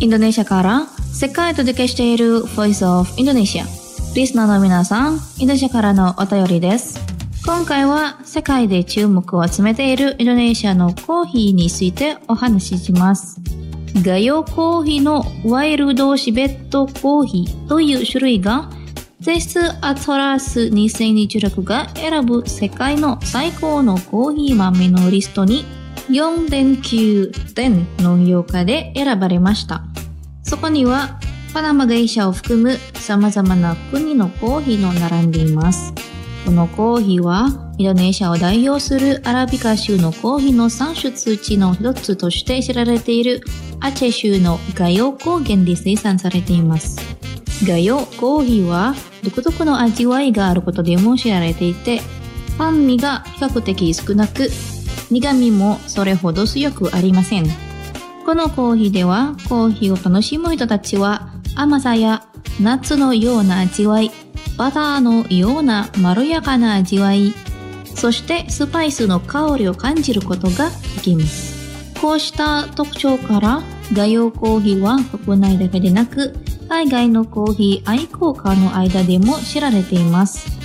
インドネシアから世界へと届けしている Voice of Indonesia。リスナーの皆さん、インドネシアからのお便りです。今回は世界で注目を集めているインドネシアのコーヒーについてお話しします。ガヨコーヒーのワイルドシベットコーヒーという種類がゼスアトラス2026が選ぶ世界の最高のコーヒー豆のリストに4.9点の評価で選ばれました。そこにはパナマゲイシャを含む様々な国のコーヒーの並んでいます。このコーヒーはインドネシアを代表するアラビカ州のコーヒーの産出地の一つとして知られているアチェ州のガヨ高原で生産されています。ガヨコーヒーは独特の味わいがあることでも知られていて、酸味が比較的少なく、苦味もそれほど強くありません。このコーヒーではコーヒーを楽しむ人たちは甘さやナッツのような味わい、バターのようなまろやかな味わい、そしてスパイスの香りを感じることができます。こうした特徴からガヨコーヒーは国内だけでなく海外のコーヒー愛好家の間でも知られています。